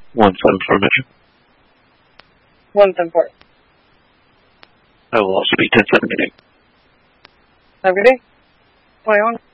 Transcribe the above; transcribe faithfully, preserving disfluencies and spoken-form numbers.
One seven four Metro. One seven four. I will also be ten seven eight. Have a good day. twenty-one.